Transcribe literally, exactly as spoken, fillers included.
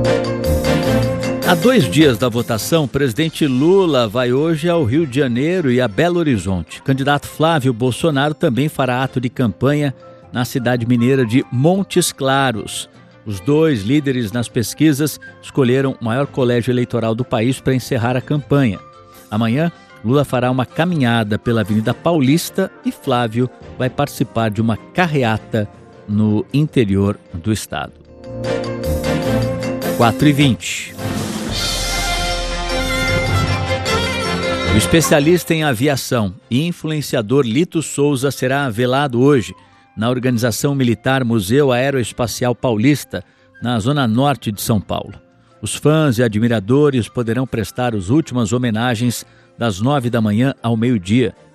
Há dois dias da votação, o presidente Lula vai hoje ao Rio de Janeiro e a Belo Horizonte. O candidato Flávio Bolsonaro também fará ato de campanha na cidade mineira de Montes Claros. Os dois líderes nas pesquisas escolheram o maior colégio eleitoral do país para encerrar a campanha. Amanhã, Lula fará uma caminhada pela Avenida Paulista e Flávio vai participar de uma carreata no interior do estado. quatro e vinte. O especialista em aviação e influenciador Lito Souza será velado hoje na Organização Militar Museu Aeroespacial Paulista, na zona norte de São Paulo. Os fãs e admiradores poderão prestar as últimas homenagens das nove da manhã ao meio-dia.